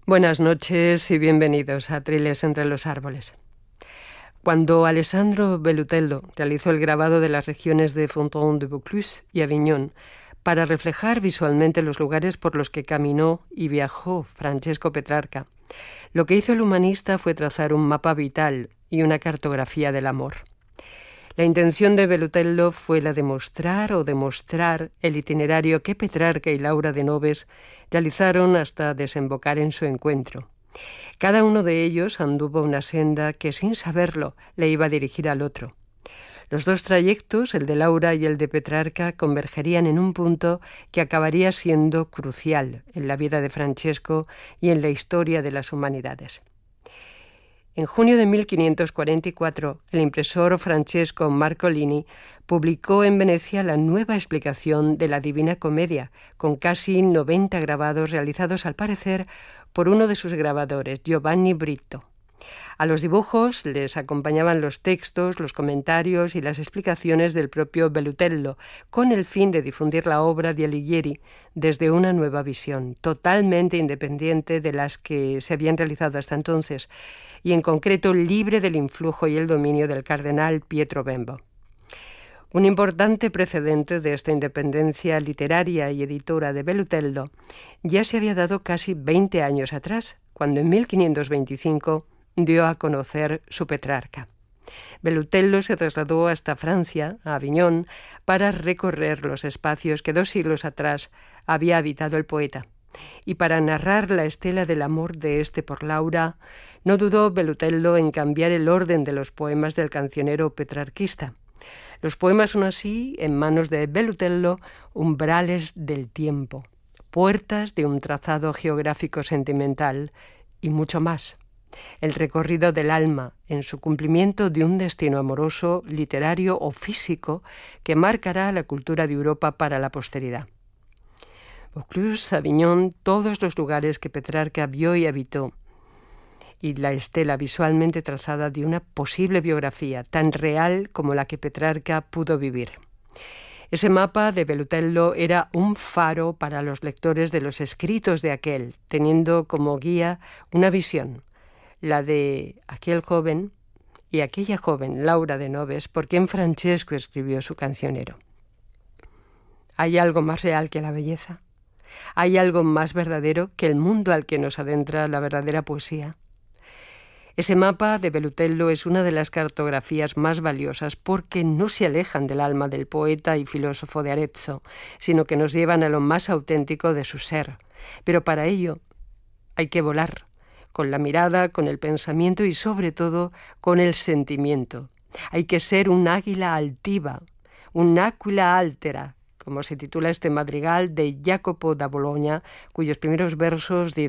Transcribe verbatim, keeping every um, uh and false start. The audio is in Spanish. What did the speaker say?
Buenas noches y bienvenidos a Triles entre los árboles. Cuando Alessandro Bellutello realizó el grabado de las regiones de Fontaine-de-Vaucluse y Aviñón para reflejar visualmente los lugares por los que caminó y viajó Francesco Petrarca, lo que hizo el humanista fue trazar un mapa vital y una cartografía del amor. La intención de Bellutello fue la de mostrar o demostrar el itinerario que Petrarca y Laura de Noves realizaron hasta desembocar en su encuentro. Cada uno de ellos anduvo una senda que, sin saberlo, le iba a dirigir al otro. Los dos trayectos, el de Laura y el de Petrarca, convergerían en un punto que acabaría siendo crucial en la vida de Francesco y en la historia de las humanidades. En junio de mil quinientos cuarenta y cuatro, el impresor Francesco Marcolini publicó en Venecia la nueva explicación de la Divina Comedia, con casi noventa grabados realizados al parecer por uno de sus grabadores, Giovanni Brito. A los dibujos les acompañaban los textos, los comentarios y las explicaciones del propio Bellutello, con el fin de difundir la obra de Alighieri desde una nueva visión, totalmente independiente de las que se habían realizado hasta entonces, y en concreto libre del influjo y el dominio del cardenal Pietro Bembo. Un importante precedente de esta independencia literaria y editora de Bellutello ya se había dado casi veinte años atrás, cuando en mil quinientos veinticinco dio a conocer su Petrarca. Bellutello se trasladó hasta Francia, a Aviñón, para recorrer los espacios que dos siglos atrás había habitado el poeta. Y para narrar la estela del amor de este por Laura, no dudó Bellutello en cambiar el orden de los poemas del cancionero petrarquista. Los poemas son así, en manos de Bellutello, umbrales del tiempo, puertas de un trazado geográfico sentimental y mucho más. El recorrido del alma en su cumplimiento de un destino amoroso, literario o físico que marcará la cultura de Europa para la posteridad. Vaucluse, Aviñón, todos los lugares que Petrarca vio y habitó, y la estela visualmente trazada de una posible biografía tan real como la que Petrarca pudo vivir. Ese mapa de Bellutello era un faro para los lectores de los escritos de aquel, teniendo como guía una visión, la de aquel joven y aquella joven, Laura de Noves, por quien Francesco escribió su cancionero. ¿Hay algo más real que la belleza? ¿Hay algo más verdadero que el mundo al que nos adentra la verdadera poesía? Ese mapa de Bellutello es una de las cartografías más valiosas porque no se alejan del alma del poeta y filósofo de Arezzo, sino que nos llevan a lo más auténtico de su ser. Pero para ello hay que volar, con la mirada, con el pensamiento y sobre todo con el sentimiento. Hay que ser un águila altiva, un aquila altera, como se titula este madrigal de Jacopo da Bologna, cuyos primeros versos dicen: